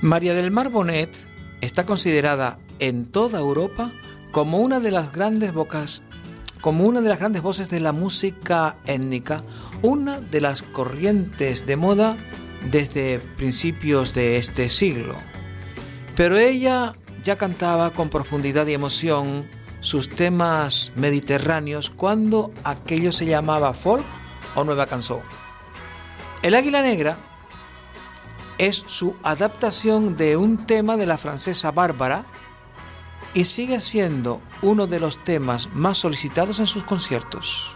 María del Mar Bonet está considerada en toda Europa como una de las grandes voces de la música étnica, una de las corrientes de moda desde principios de este siglo. Pero ella ya cantaba con profundidad y emoción sus temas mediterráneos cuando aquello se llamaba folk o nueva canción. El Águila Negra es su adaptación de un tema de la francesa Bárbara y sigue siendo uno de los temas más solicitados en sus conciertos.